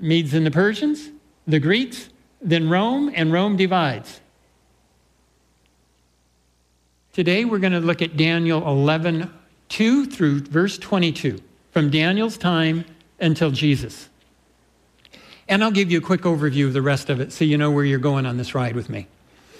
Medes and the Persians, the Greeks, then Rome, and Rome divides. Today we're going to look at Daniel 11:2 through verse 22, from Daniel's time until Jesus. And I'll give you a quick overview of the rest of it so you know where you're going on this ride with me.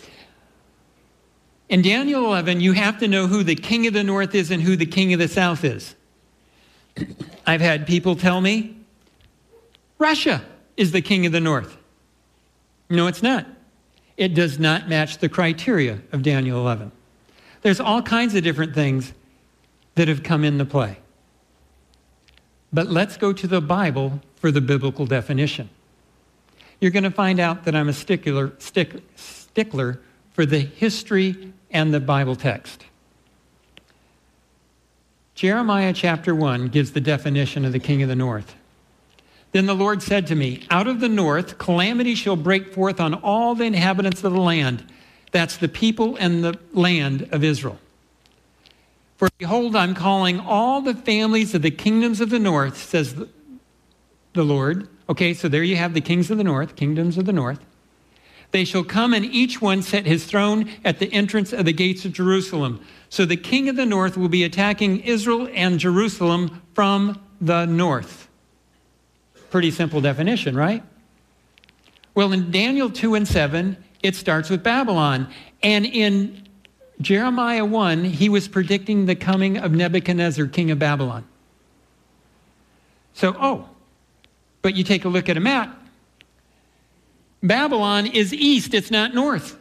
In Daniel 11, you have to know who the king of the north is and who the king of the south is. I've had people tell me, Russia is the king of the north. No, it's not. It does not match the criteria of Daniel 11. There's all kinds of different things that have come into play. But let's go to the Bible for the biblical definition. You're going to find out that I'm a stickler for the history and the Bible text. Jeremiah chapter 1 gives the definition of the king of the north. Then the Lord said to me, out of the north, calamity shall break forth on all the inhabitants of the land. That's the people and the land of Israel. For behold, I'm calling all the families of the kingdoms of the north, says the Lord. Okay, so there you have the kings of the north, kingdoms of the north. They shall come and each one set his throne at the entrance of the gates of Jerusalem. So the king of the north will be attacking Israel and Jerusalem from the north. Pretty simple definition, right? Well, in Daniel 2:7, it starts with Babylon. And in Jeremiah 1, he was predicting the coming of Nebuchadnezzar, king of Babylon. So, but you take a look at a map. Babylon is east, it's not north.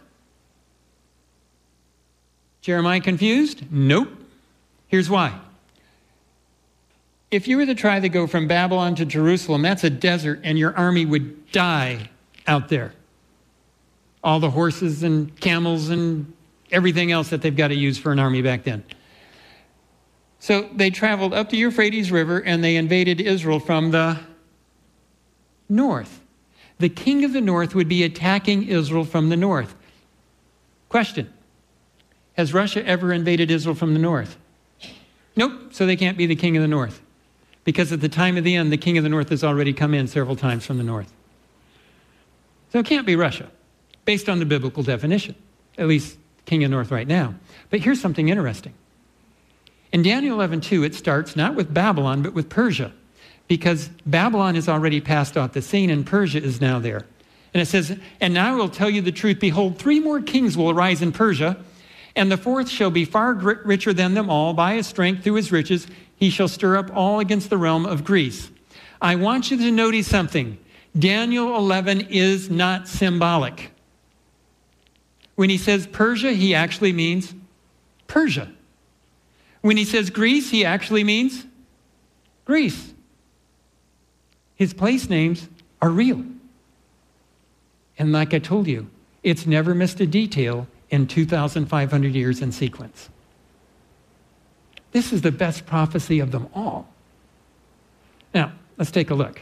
Jeremiah confused? Nope. Here's why. If you were to try to go from Babylon to Jerusalem, that's a desert, and your army would die out there. All the horses and camels and everything else that they've got to use for an army back then. So they traveled up the Euphrates River, and they invaded Israel from the north. The king of the north would be attacking Israel from the north. Question. Has Russia ever invaded Israel from the north? Nope, so they can't be the king of the north. Because at the time of the end, the king of the north has already come in several times from the north. So it can't be Russia, based on the biblical definition, at least king of the north right now. But here's something interesting. In Daniel 11:2, it starts not with Babylon, but with Persia, because Babylon has already passed off the scene and Persia is now there. And it says, and now I will tell you the truth. Behold, 3 more kings will arise in Persia, and the 4th shall be far richer than them all. By his strength, through his riches, he shall stir up all against the realm of Greece. I want you to notice something. Daniel 11 is not symbolic. When he says Persia, he actually means Persia. When he says Greece, he actually means Greece. His place names are real. And like I told you, it's never missed a detail in 2,500 years in sequence. This is the best prophecy of them all. Now, let's take a look.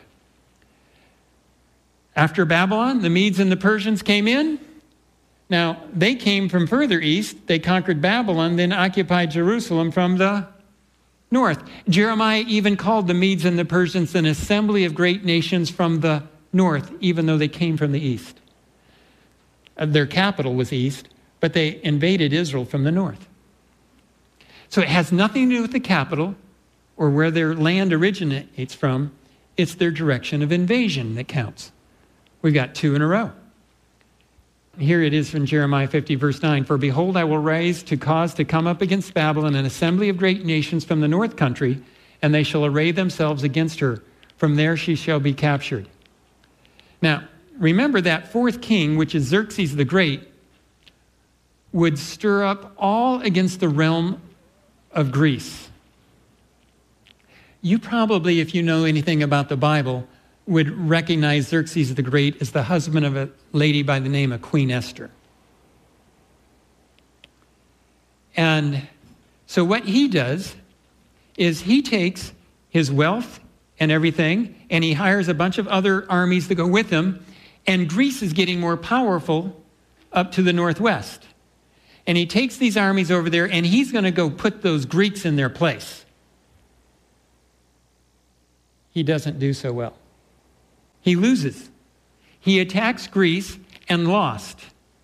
After Babylon, the Medes and the Persians came in. Now, they came from further east. They conquered Babylon, then occupied Jerusalem from the north. Jeremiah even called the Medes and the Persians an assembly of great nations from the north, even though they came from the east. Their capital was east, but they invaded Israel from the north. So it has nothing to do with the capital or where their land originates from. It's their direction of invasion that counts. We've got 2 in a row. Here it is from Jeremiah 50, verse 9. For behold, I will raise to cause to come up against Babylon an assembly of great nations from the north country, and they shall array themselves against her. From there she shall be captured. Now, remember that 4th king, which is Xerxes the Great, would stir up all against the realm of Greece. You probably, if you know anything about the Bible, would recognize Xerxes the Great as the husband of a lady by the name of Queen Esther. And so what he does is he takes his wealth and everything, and he hires a bunch of other armies to go with him, and Greece is getting more powerful up to the northwest. And he takes these armies over there, and he's going to go put those Greeks in their place. He doesn't do so well. He loses. He attacks Greece and lost.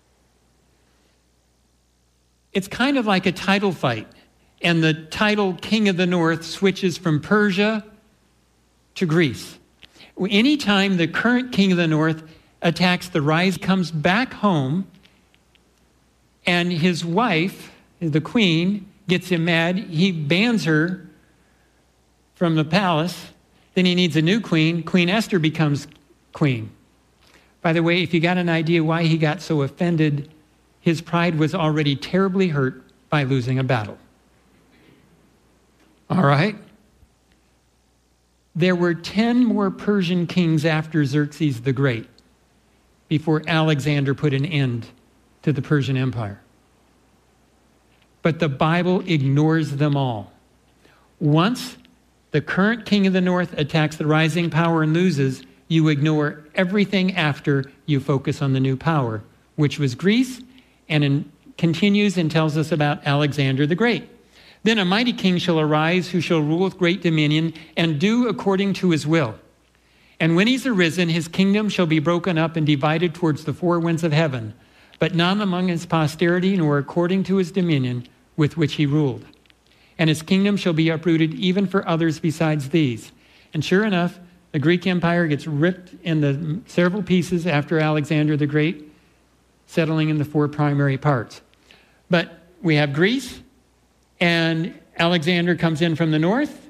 It's kind of like a title fight. And the title King of the North switches from Persia to Greece. Anytime the current King of the North attacks the rise, comes back home, and his wife, the queen, gets him mad. He bans her from the palace. Then he needs a new queen. Queen Esther becomes queen. By the way, if you got an idea why he got so offended, his pride was already terribly hurt by losing a battle. All right? There were 10 more Persian kings after Xerxes the Great before Alexander put an end to the Persian Empire. But the Bible ignores them all. Once the current king of the north attacks the rising power and loses, you ignore everything after you focus on the new power, which was Greece, and continues and tells us about Alexander the Great. Then a mighty king shall arise who shall rule with great dominion and do according to his will. And when he's arisen, his kingdom shall be broken up and divided towards the four winds of heaven, but none among his posterity, nor according to his dominion with which he ruled. And his kingdom shall be uprooted even for others besides these. And sure enough, the Greek Empire gets ripped into several pieces after Alexander the Great, settling in the four primary parts. But we have Greece, and Alexander comes in from the north.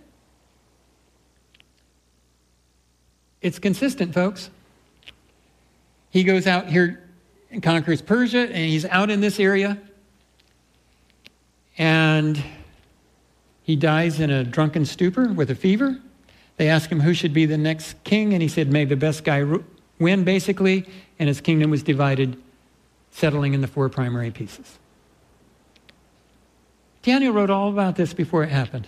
It's consistent, folks. He goes out here and conquers Persia, and he's out in this area. And he dies in a drunken stupor with a fever. They ask him who should be the next king, and he said, may the best guy win, basically. And his kingdom was divided, settling in the four primary pieces. Daniel wrote all about this before it happened.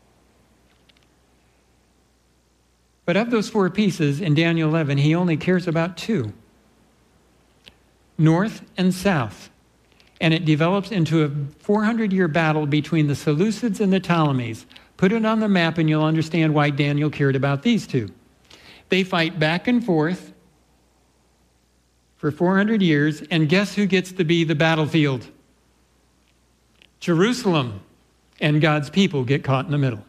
But of those four pieces in Daniel 11, he only cares about two, north and south. And it develops into a 400-year battle between the Seleucids and the Ptolemies. Put it on the map and you'll understand why Daniel cared about these two. They fight back and forth for 400 years, and guess who gets to be the battlefield? Jerusalem, and God's people get caught in the middle.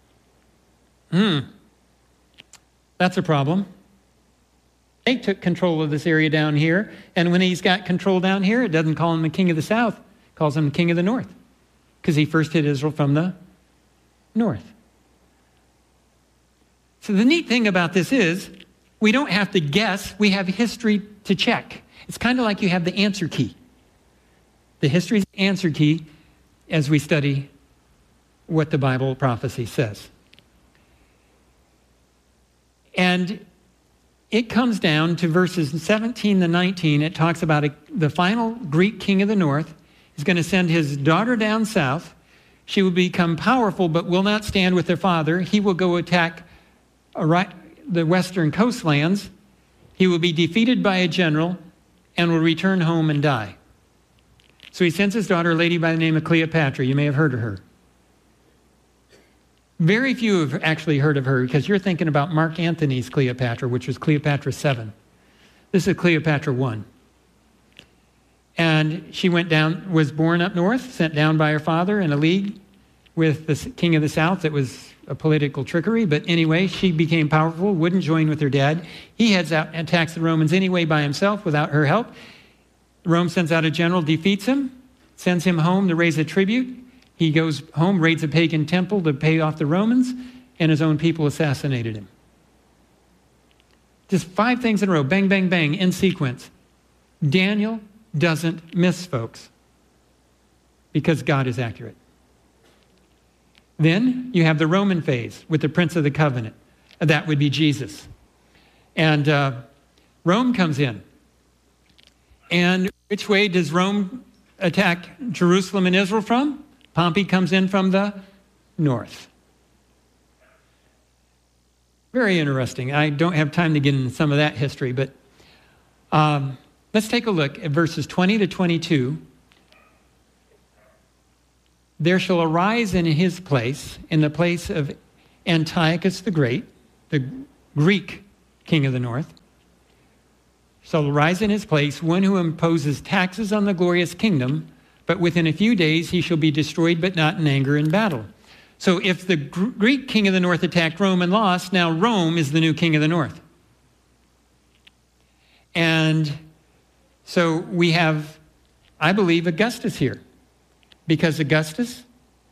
That's a problem. They took control of this area down here, and when he's got control down here, it doesn't call him the king of the south, it calls him the king of the north, because he first hit Israel from the north. So the neat thing about this is, we don't have to guess, we have history to check. It's kind of like you have the answer key. The history's answer key as we study what the Bible prophecy says. And it comes down to verses 17 to 19. It talks about the final Greek king of the north is going to send his daughter down south. She will become powerful, but will not stand with her father. He will go attack the western coastlands. He will be defeated by a general and will return home and die. So he sends his daughter, a lady by the name of Cleopatra. You may have heard of her. Very few have actually heard of her because you're thinking about Mark Antony's Cleopatra, which was Cleopatra 7. This is Cleopatra 1. And she was born up north, sent down by her father in a league with the king of the south. That was a political trickery. But anyway, she became powerful, wouldn't join with her dad. He heads out and attacks the Romans anyway by himself without her help. Rome sends out a general, defeats him, sends him home to raise a tribute. He goes home, raids a pagan temple to pay off the Romans, and his own people assassinated him. Just 5 things in a row, bang, bang, bang, in sequence. Daniel doesn't miss, folks, because God is accurate. Then you have the Roman phase with the Prince of the Covenant. That would be Jesus. And Rome comes in. And which way does Rome attack Jerusalem and Israel from? Pompey comes in from the north. Very interesting. I don't have time to get into some of that history, but let's take a look at verses 20 to 22. There shall arise in his place, in the place of Antiochus the Great, the Greek king of the north, shall rise in his place one who imposes taxes on the glorious kingdom, but within a few days he shall be destroyed, but not in anger in battle. So if the Greek king of the north attacked Rome and lost, now Rome is the new king of the north. And so we have, I believe, Augustus here, because Augustus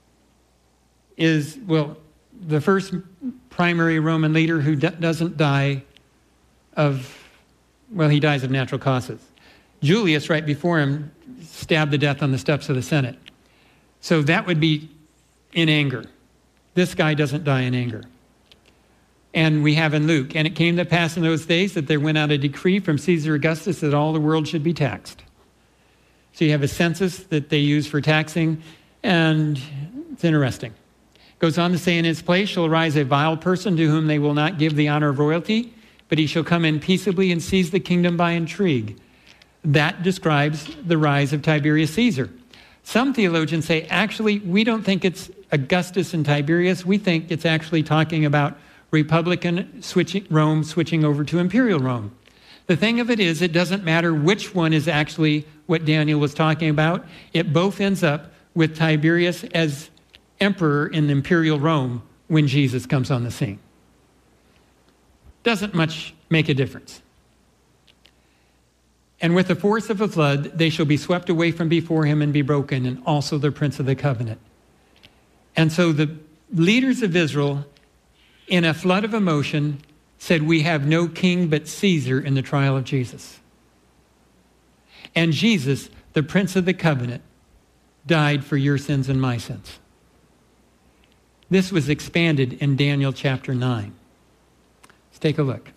is, well, the first primary Roman leader who doesn't die of, well, he dies of natural causes. Julius, right before him, stabbed to death on the steps of the Senate. So that would be in anger. This guy doesn't die in anger. And we have in Luke, and it came to pass in those days that there went out a decree from Caesar Augustus that all the world should be taxed. So you have a census that they use for taxing, and it's interesting. Goes on to say, in his place shall arise a vile person to whom they will not give the honor of royalty, but he shall come in peaceably and seize the kingdom by intrigue. That describes the rise of Tiberius Caesar. Some theologians say, actually, we don't think it's Augustus and Tiberius. We think it's actually talking about Republican Rome switching over to imperial Rome. The thing of it is, it doesn't matter which one is actually what Daniel was talking about. It both ends up with Tiberius as emperor in imperial Rome when Jesus comes on the scene. Doesn't much make a difference. And with the force of a flood, they shall be swept away from before him and be broken, and also the prince of the covenant. And so the leaders of Israel, in a flood of emotion, said, we have no king but Caesar in the trial of Jesus. And Jesus, the prince of the covenant, died for your sins and my sins. This was expanded in Daniel chapter 9. Let's take a look.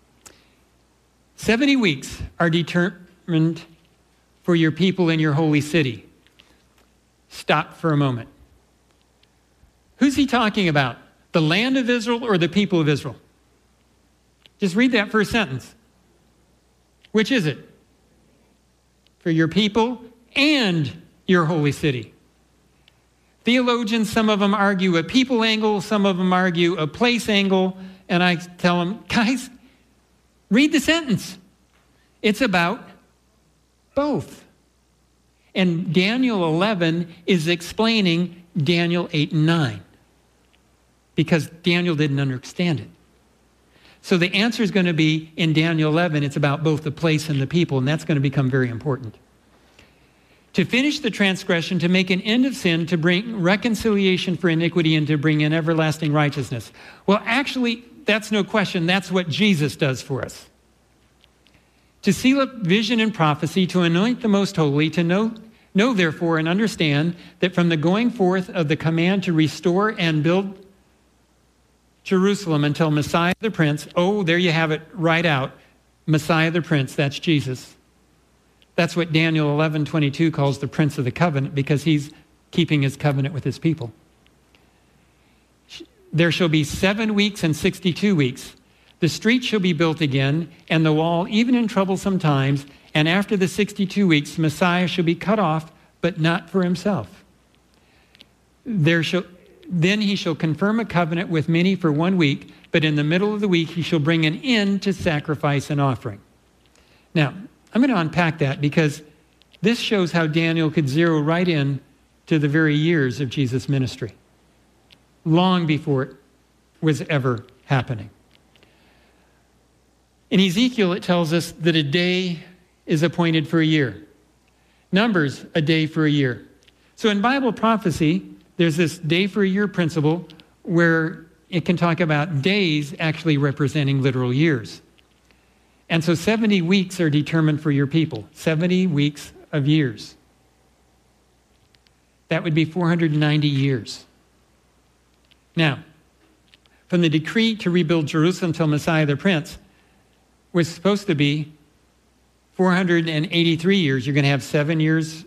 70 weeks are determined for your people in your holy city. Stop for a moment. Who's he talking about? The land of Israel or the people of Israel? Just read that first sentence. Which is it? For your people and your holy city. Theologians, some of them argue a people angle, some of them argue a place angle, and I tell them, guys, read the sentence. It's about both. And Daniel 11 is explaining Daniel 8 and 9 because Daniel didn't understand it. So the answer is going to be in Daniel 11, it's about both the place and the people, and that's going to become very important. To finish the transgression, to make an end of sin, to bring reconciliation for iniquity, and to bring in everlasting righteousness. Well, actually, that's no question. That's what Jesus does for us. To seal up vision and prophecy, to anoint the most holy, to know therefore and understand that from the going forth of the command to restore and build Jerusalem until Messiah the Prince, oh, there you have it right out, Messiah the Prince, that's Jesus. That's what Daniel 11:22 calls the Prince of the Covenant, because he's keeping his covenant with his people. There shall be 7 weeks and 62 weeks. The street shall be built again, and the wall, even in troublesome times. And after the 62 weeks, Messiah shall be cut off, but not for himself. Then he shall confirm a covenant with many for 1 week, but in the middle of the week he shall bring an end to sacrifice and offering. Now, I'm going to unpack that because this shows how Daniel could zero right in to the very years of Jesus' ministry, long before it was ever happening. In Ezekiel, it tells us that a day is appointed for a year. Numbers, a day for a year. So in Bible prophecy, there's this day for a year principle where it can talk about days actually representing literal years. And so 70 weeks are determined for your people, 70 weeks of years. That would be 490 years. Now, from the decree to rebuild Jerusalem till Messiah the Prince was supposed to be 483 years. You're going to have 7 years,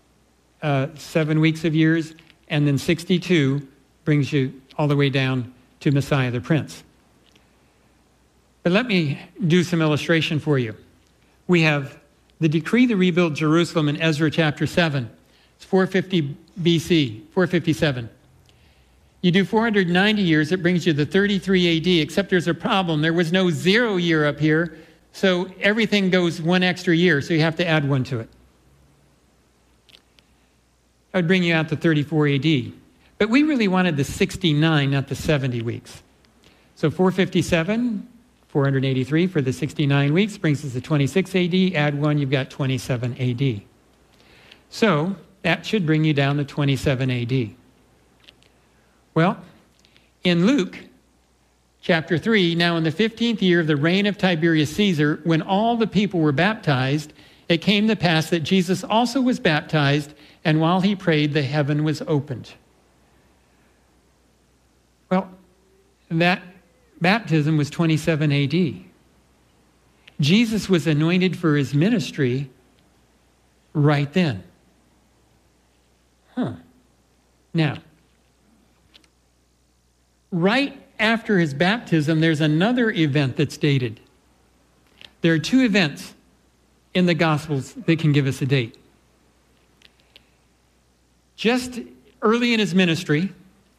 7 weeks of years, and then 62 brings you all the way down to Messiah the Prince. But let me do some illustration for you. We have the decree to rebuild Jerusalem in Ezra chapter 7. It's 450 BC, 457. You do 490 years, it brings you to 33 AD, except there's a problem. There was no 0 year up here, so everything goes 1 extra year, so you have to add 1 to it. That would bring you out to 34 AD. But we really wanted the 69, not the 70 weeks. So 457, 483 for the 69 weeks brings us to 26 AD. Add 1, you've got 27 AD. So that should bring you down to 27 AD. Well, in Luke chapter 3, now in the 15th year of the reign of Tiberius Caesar, when all the people were baptized, it came to pass that Jesus also was baptized, and while he prayed, the heaven was opened. Well, that baptism was 27 AD. Jesus was anointed for his ministry right then. Now, right after his baptism, there's another event that's dated. There are 2 events in the Gospels that can give us a date. Just early in his ministry,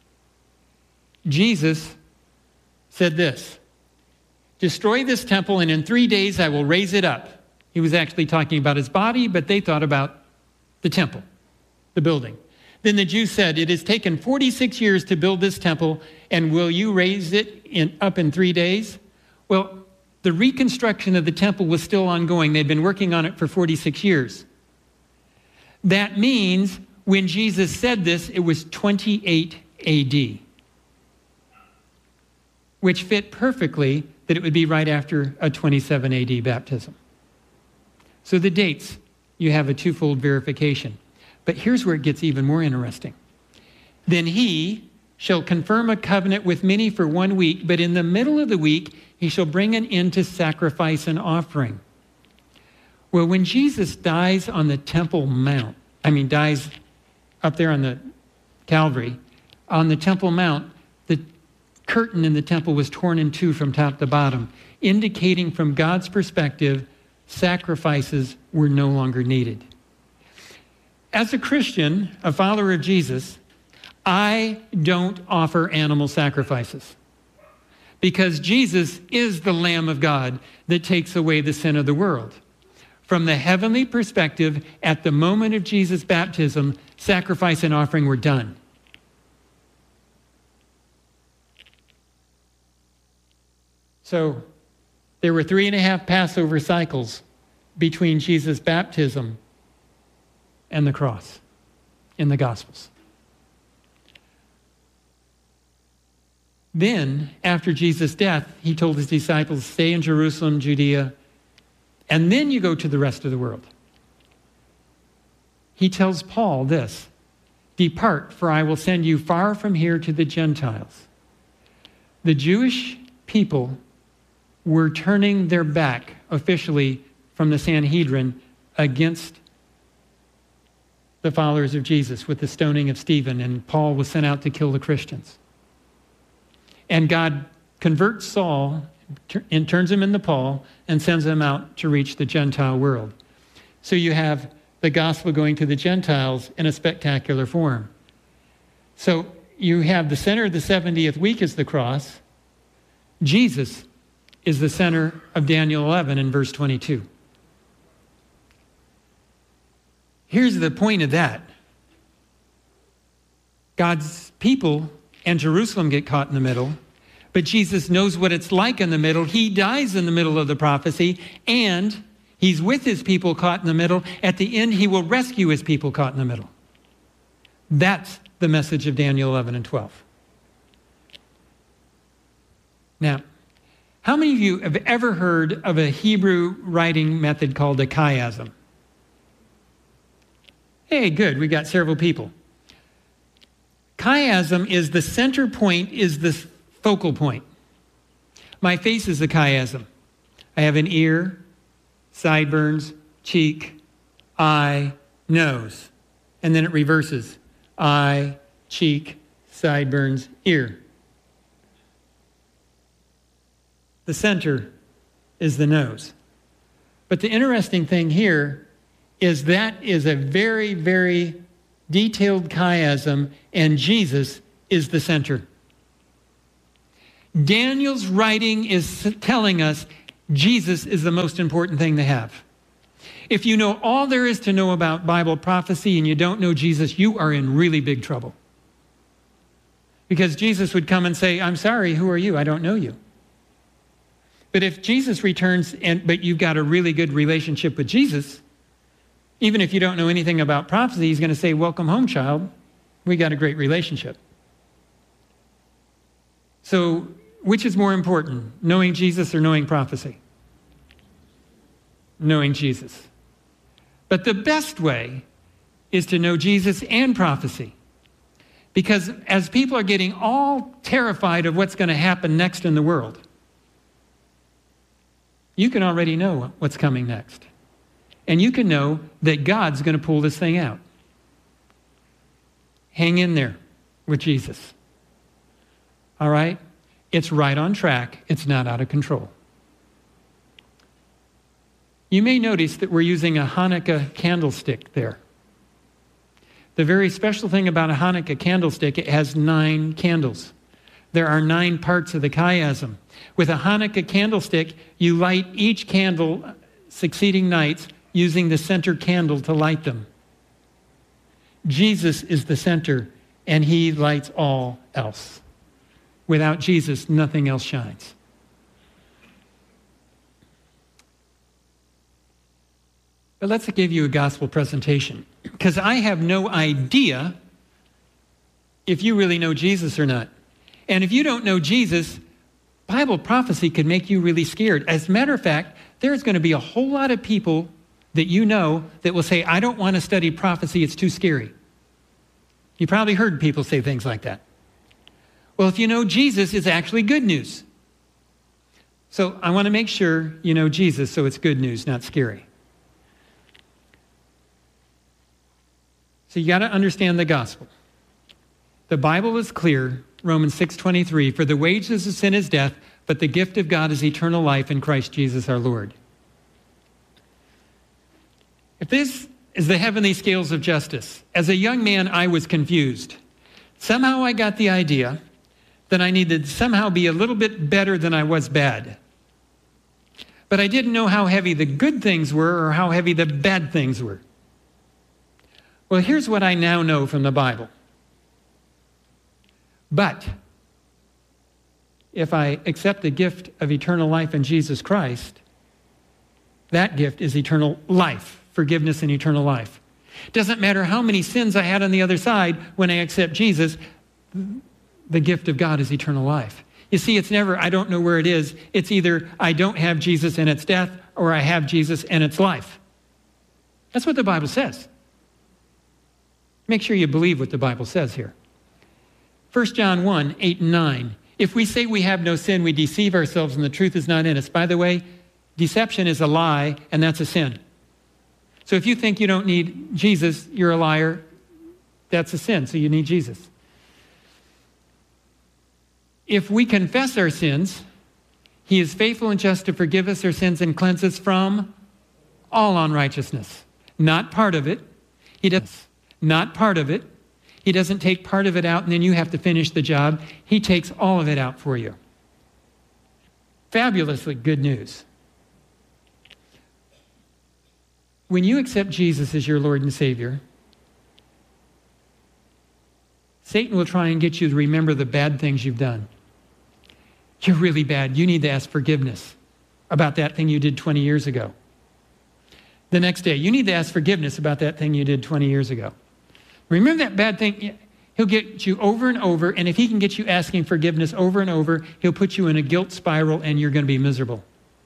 Jesus said this, "Destroy this temple, and in 3 days I will raise it up." He was actually talking about his body, but they thought about the temple, the building. Then the Jews said, "It has taken 46 years to build this temple, and will you raise it up in 3 days?" Well, the reconstruction of the temple was still ongoing. They'd been working on it for 46 years. That means when Jesus said this, it was 28 AD, which fit perfectly that it would be right after a 27 AD baptism. So the dates, you have a twofold verification. But here's where it gets even more interesting. "Then he shall confirm a covenant with many for 1 week, but in the middle of the week he shall bring an end to sacrifice and offering." Well, when Jesus dies on the Temple Mount, dies up there on the Calvary, on the Temple Mount, the curtain in the temple was torn in 2 from top to bottom, indicating from God's perspective, sacrifices were no longer needed. As a Christian, a follower of Jesus, I don't offer animal sacrifices because Jesus is the Lamb of God that takes away the sin of the world. From the heavenly perspective, at the moment of Jesus' baptism, sacrifice and offering were done. So there were 3.5 Passover cycles between Jesus' baptism and the cross in the Gospels. Then, after Jesus' death, he told his disciples, "Stay in Jerusalem, Judea, and then you go to the rest of the world." He tells Paul this, "Depart, for I will send you far from here to the Gentiles." The Jewish people were turning their back officially from the Sanhedrin against the followers of Jesus with the stoning of Stephen, and Paul was sent out to kill the Christians. And God converts Saul and turns him into Paul and sends him out to reach the Gentile world. So you have the gospel going to the Gentiles in a spectacular form. So you have the center of the 70th week is the cross. Jesus is the center of Daniel 11 in verse 22. Here's the point of that. God's people and Jerusalem get caught in the middle, but Jesus knows what it's like in the middle. He dies in the middle of the prophecy, and he's with his people caught in the middle. At the end, he will rescue his people caught in the middle. That's the message of Daniel 11 and 12. Now, how many of you have ever heard of a Hebrew writing method called a chiasm? Hey, good, we got several people. Chiasm is the center point, is the focal point. My face is a chiasm. I have an ear, sideburns, cheek, eye, nose. And then it reverses. Eye, cheek, sideburns, ear. The center is the nose. But the interesting thing here is that is a very, very detailed chiasm, and Jesus is the center. Daniel's writing is telling us Jesus is the most important thing to have. If you know all there is to know about Bible prophecy and you don't know Jesus, you are in really big trouble. Because Jesus would come and say, I'm sorry, who are you? I don't know you. But if Jesus returns, but you've got a really good relationship with Jesus, even if you don't know anything about prophecy, he's going to say, welcome home, child. We got a great relationship. So which is more important, knowing Jesus or knowing prophecy? Knowing Jesus. But the best way is to know Jesus and prophecy. Because as people are getting all terrified of what's going to happen next in the world, you can already know what's coming next. And you can know that God's going to pull this thing out. Hang in there with Jesus. All right? It's right on track. It's not out of control. You may notice that we're using a Hanukkah candlestick there. The very special thing about a Hanukkah candlestick, it has 9 candles. There are 9 parts of the chiasm. With a Hanukkah candlestick, you light each candle succeeding nights using the center candle to light them. Jesus is the center, and he lights all else. Without Jesus, nothing else shines. But let's give you a gospel presentation, because I have no idea if you really know Jesus or not. And if you don't know Jesus, Bible prophecy could make you really scared. As a matter of fact, there's going to be a whole lot of people that you know that will say, I don't want to study prophecy, it's too scary. You probably heard people say things like that. Well, if you know Jesus, it's actually good news. So I want to make sure you know Jesus, so it's good news, not scary. So you got to understand the gospel. The Bible is clear, Romans 6:23, for the wages of sin is death, but the gift of God is eternal life in Christ Jesus our Lord. If this is the heavenly scales of justice, as a young man, I was confused. Somehow I got the idea that I needed to somehow be a little bit better than I was bad. But I didn't know how heavy the good things were or how heavy the bad things were. Well, here's what I now know from the Bible. But if I accept the gift of eternal life in Jesus Christ, that gift is eternal life, forgiveness and eternal life. Doesn't matter how many sins I had on the other side, when I accept Jesus, the gift of God is eternal life. You see, it's never, I don't know where it is. It's either I don't have Jesus and it's death, or I have Jesus and it's life. That's what the Bible says. Make sure you believe what the Bible says here. 1 John 1:8-9. If we say we have no sin, we deceive ourselves and the truth is not in us. By the way, deception is a lie, and that's a sin. So if you think you don't need Jesus, you're a liar. That's a sin, so you need Jesus. If we confess our sins, he is faithful and just to forgive us our sins and cleanse us from all unrighteousness. Not part of it. He does not part of it. He doesn't take part of it out and then you have to finish the job. He takes all of it out for you. Fabulously good news. When you accept Jesus as your Lord and Savior, Satan will try and get you to remember the bad things you've done. You're really bad. You need to ask forgiveness about that thing you did 20 years ago. The next day, you need to ask forgiveness about that thing you did 20 years ago. Remember that bad thing? He'll get you over and over, and if he can get you asking forgiveness over and over, he'll put you in a guilt spiral and you're going to be miserable.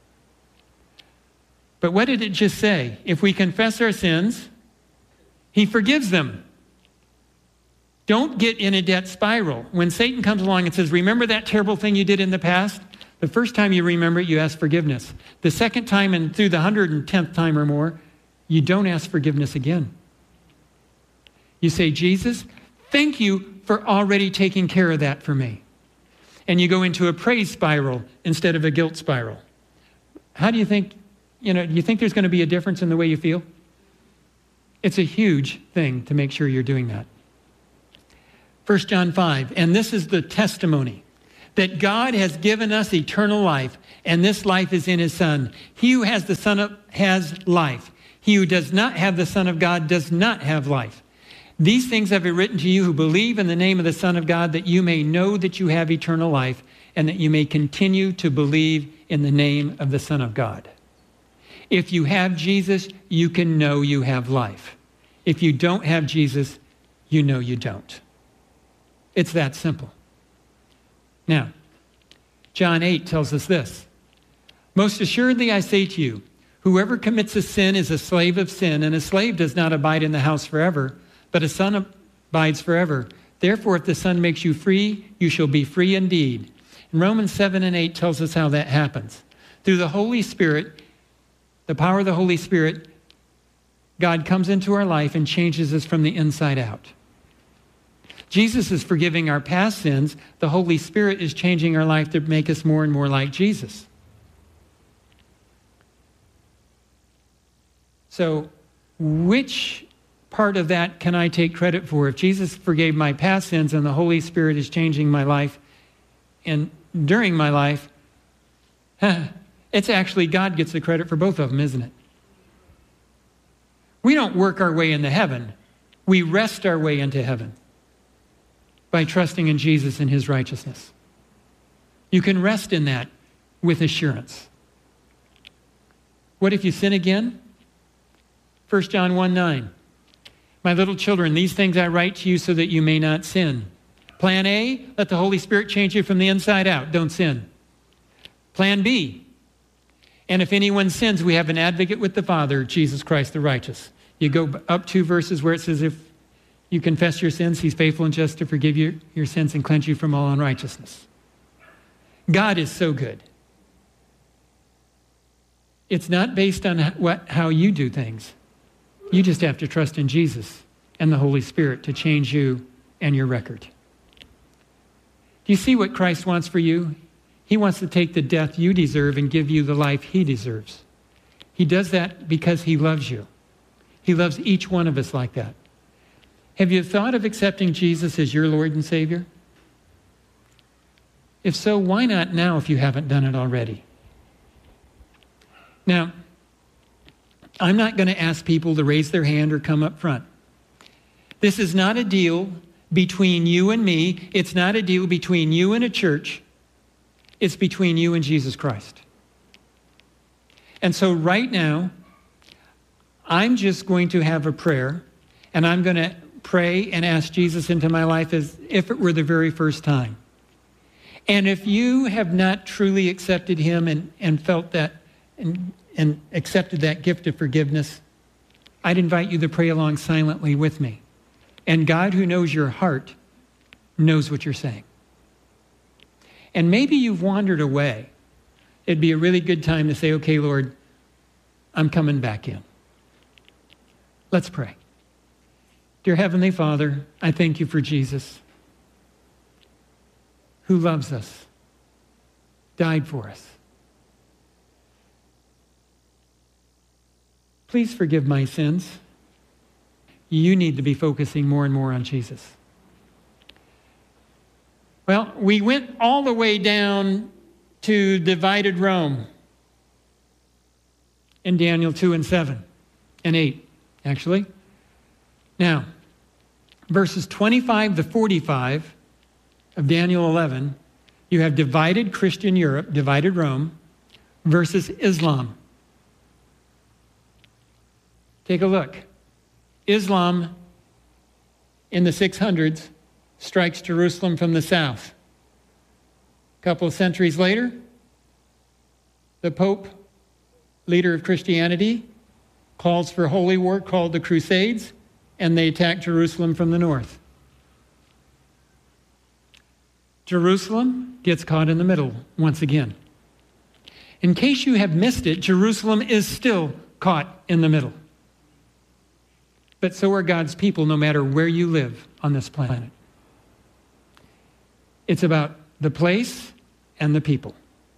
But what did it just say? If we confess our sins, he forgives them. Don't get in a debt spiral. When Satan comes along and says, remember that terrible thing you did in the past? The first time you remember it, you ask forgiveness. The second time and through the 110th time or more, you don't ask forgiveness again. You say, Jesus, thank you for already taking care of that for me. And you go into a praise spiral instead of a guilt spiral. How do you think, do you think there's going to be a difference in the way you feel? It's a huge thing to make sure you're doing that. 1 John 5, and this is the testimony, that God has given us eternal life, and this life is in his Son. He who has the Son has life. He who does not have the Son of God does not have life. These things have I written to you who believe in the name of the Son of God, that you may know that you have eternal life, and that you may continue to believe in the name of the Son of God. If you have Jesus, you can know you have life. If you don't have Jesus, you know you don't. It's that simple. Now, John 8 tells us this. Most assuredly I say to you, whoever commits a sin is a slave of sin, and a slave does not abide in the house forever, but a son abides forever. Therefore, if the Son makes you free, you shall be free indeed. And Romans 7 and 8 tells us how that happens. Through the Holy Spirit, the power of the Holy Spirit, God comes into our life and changes us from the inside out. Jesus is forgiving our past sins. The Holy Spirit is changing our life to make us more and more like Jesus. So, which part of that can I take credit for? If Jesus forgave my past sins and the Holy Spirit is changing my life, and during my life, it's actually God gets the credit for both of them, isn't it? We don't work our way into heaven. We rest our way into heaven by trusting in Jesus and his righteousness. You can rest in that with assurance. What if you sin again? 1 John 1:9. My little children, these things I write to you so that you may not sin. Plan A, let the Holy Spirit change you from the inside out. Don't sin. Plan B, and if anyone sins, we have an advocate with the Father, Jesus Christ the righteous. You go up 2 verses where it says, if you confess your sins, he's faithful and just to forgive you your sins and cleanse you from all unrighteousness. God is so good. It's not based on how you do things. You just have to trust in Jesus and the Holy Spirit to change you and your record. Do you see what Christ wants for you? He wants to take the death you deserve and give you the life he deserves. He does that because he loves you. He loves each one of us like that. Have you thought of accepting Jesus as your Lord and Savior? If so, why not now if you haven't done it already? Now, I'm not going to ask people to raise their hand or come up front. This is not a deal between you and me. It's not a deal between you and a church. It's between you and Jesus Christ. And so right now, I'm just going to have a prayer, and I'm going to pray and ask Jesus into my life as if it were the very first time. And if you have not truly accepted him and felt that and accepted that gift of forgiveness, I'd invite you to pray along silently with me. And God, who knows your heart, knows what you're saying. And maybe you've wandered away. It'd be a really good time to say, okay, Lord, I'm coming back in. Let's pray. Dear Heavenly Father, I thank you for Jesus, who loves us, died for us. Please forgive my sins. You need to be focusing more and more on Jesus. Well, we went all the way down to divided Rome in Daniel 2 and 7 and 8, actually. Now, verses 25 to 45 of Daniel 11, you have divided Christian Europe, divided Rome, versus Islam. Take a look. Islam in the 600s strikes Jerusalem from the south. A couple of centuries later, the Pope, leader of Christianity, calls for holy war called the Crusades, and they attack Jerusalem from the north. Jerusalem gets caught in the middle once again. In case you have missed it, Jerusalem is still caught in the middle. But so are God's people, no matter where you live on this planet. It's about the place and the people.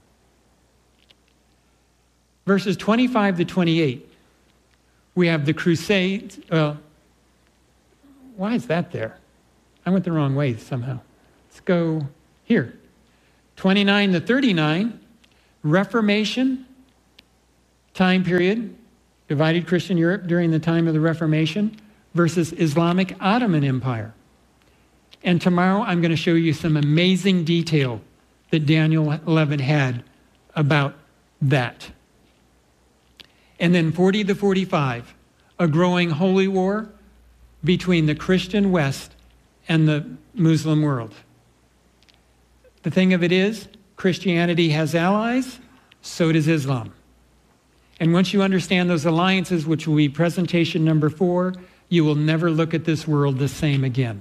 Verses 25 to 28, we have the Crusades. Well, why is that there? I went the wrong way somehow. Let's go here. 29 to 39, Reformation time period, divided Christian Europe during the time of the Reformation versus Islamic Ottoman Empire. And tomorrow I'm going to show you some amazing detail that Daniel 11 had about that. And then 40 to 45, a growing holy war between the Christian West and the Muslim world. The thing of it is, Christianity has allies, so does Islam. And once you understand those alliances, which will be presentation number 4, you will never look at this world the same again.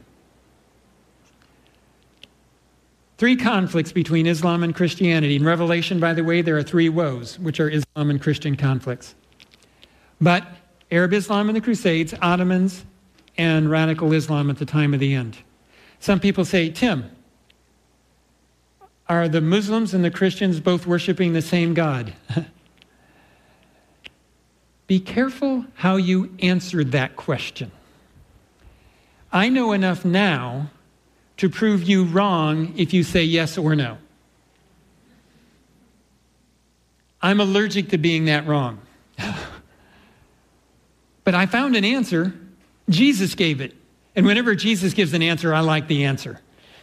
3 conflicts between Islam and Christianity. In Revelation, by the way, there are 3 woes, which are Islam and Christian conflicts. But Arab Islam and the Crusades, Ottomans, and radical Islam at the time of the end. Some people say, Tim, are the Muslims and the Christians both worshiping the same God? Be careful how you answered that question. I know enough now to prove you wrong if you say yes or no. I'm allergic to being that wrong. But I found an answer. Jesus gave it. And whenever Jesus gives an answer, I like the answer.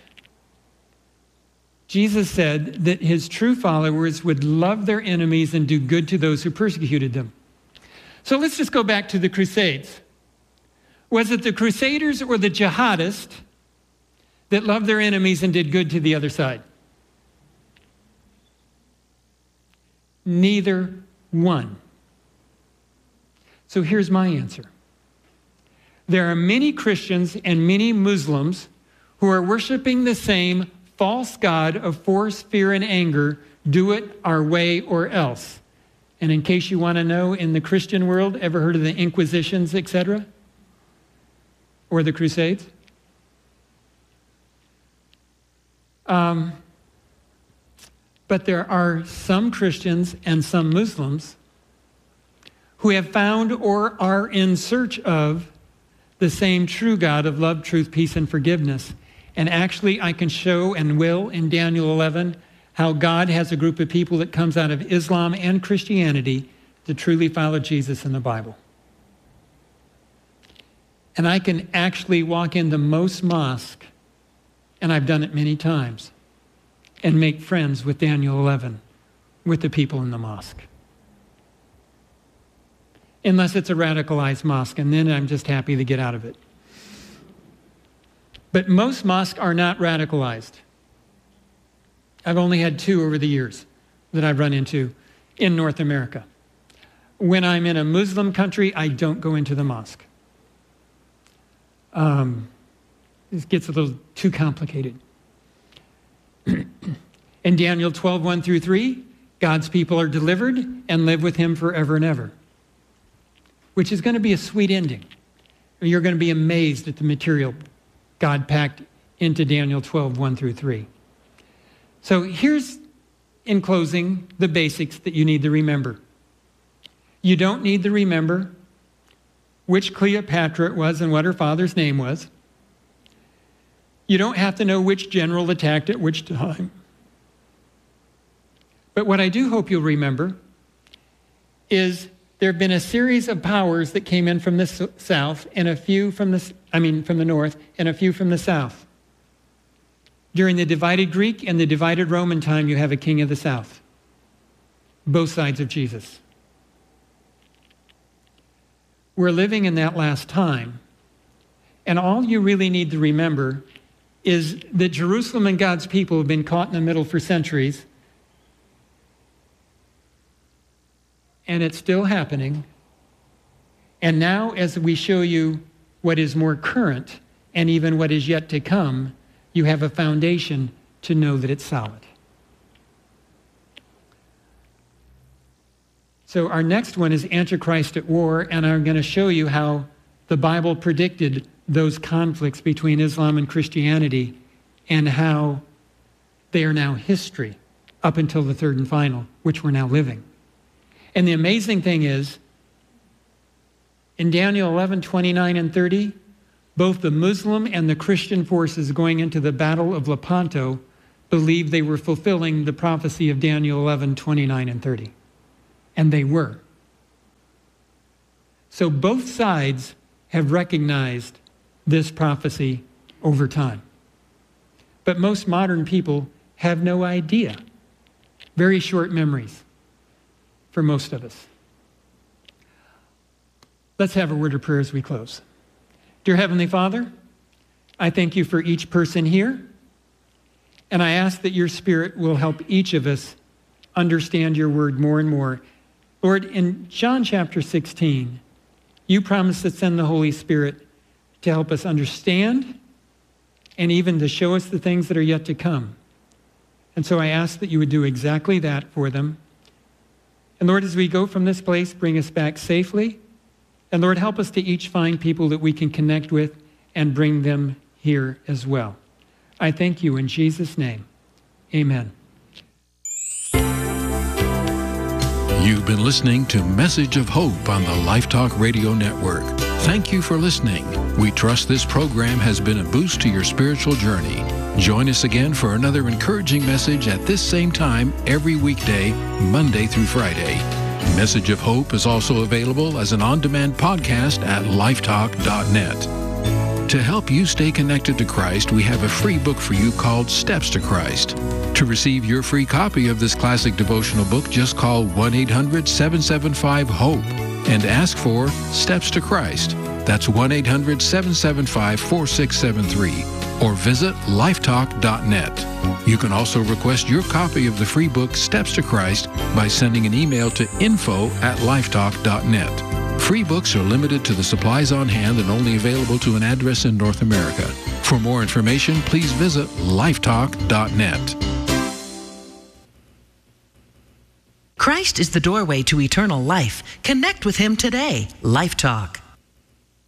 Jesus said that his true followers would love their enemies and do good to those who persecuted them. So let's just go back to the Crusades. Was it the Crusaders or the jihadists that loved their enemies and did good to the other side? Neither one. So here's my answer. There are many Christians and many Muslims who are worshiping the same false god of force, fear, and anger, do it our way or else. And in case you want to know, in the Christian world, ever heard of the Inquisitions, etc.? Or the Crusades? But there are some Christians and some Muslims who have found or are in search of the same true God of love, truth, peace, and forgiveness. And actually, I can show and will in Daniel 11 how God has a group of people that comes out of Islam and Christianity to truly follow Jesus in the Bible. And I can actually walk into most mosques, and I've done it many times, and make friends with Daniel 11, with the people in the mosque. Unless it's a radicalized mosque, and then I'm just happy to get out of it. But most mosques are not radicalized. I've only had 2 over the years that I've run into in North America. When I'm in a Muslim country, I don't go into the mosque. This gets a little too complicated. In Daniel 12, 1 through 3, God's people are delivered and live with him forever and ever, which is going to be a sweet ending. You're going to be amazed at the material God packed into Daniel 12, 1 through 3. So here's, in closing, the basics that you need to remember. You don't need to remember which Cleopatra it was and what her father's name was. You don't have to know which general attacked at which time. But what I do hope you'll remember is there have been a series of powers that came in from the south and a few from the north and a few from the south. During the divided Greek and the divided Roman time, you have a king of the south. Both sides of Jesus. We're living in that last time. And all you really need to remember is that Jerusalem and God's people have been caught in the middle for centuries. And it's still happening. And now, as we show you what is more current and even what is yet to come, you have a foundation to know that it's solid. So our next one is Antichrist at War, and I'm going to show you how the Bible predicted those conflicts between Islam and Christianity and how they are now history up until the third and final, which we're now living. And the amazing thing is, in Daniel 11, 29 and 30, Both the Muslim and the Christian forces going into the Battle of Lepanto believed they were fulfilling the prophecy of Daniel 11:29 and 30. And they were. So both sides have recognized this prophecy over time. But most modern people have no idea. Very short memories for most of us. Let's have a word of prayer as we close. Dear Heavenly Father, I thank you for each person here, and I ask that your Spirit will help each of us understand your word more and more. Lord, in John chapter 16, you promised to send the Holy Spirit to help us understand and even to show us the things that are yet to come. And so I ask that you would do exactly that for them. And Lord, as we go from this place, bring us back safely. And Lord, help us to each find people that we can connect with and bring them here as well. I thank you in Jesus' name. Amen. You've been listening to Message of Hope on the Life Talk Radio Network. Thank you for listening. We trust this program has been a boost to your spiritual journey. Join us again for another encouraging message at this same time every weekday, Monday through Friday. Message of Hope is also available as an on-demand podcast at lifetalk.net. To help you stay connected to Christ, we have a free book for you called Steps to Christ. To receive your free copy of this classic devotional book, just call 1-800-775-HOPE and ask for Steps to Christ. That's 1-800-775-4673. Or visit lifetalk.net. You can also request your copy of the free book Steps to Christ by sending an email to info@lifetalk.net. Free books are limited to the supplies on hand and only available to an address in North America. For more information, please visit lifetalk.net. Christ is the doorway to eternal life. Connect with him today. Life Talk.